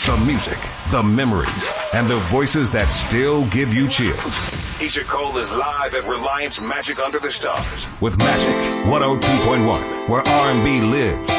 The music, the memories, and the voices that still give you chills. Isha Cole is live at Reliance Magic Under the Stars with Magic 102.1, where R&B lives.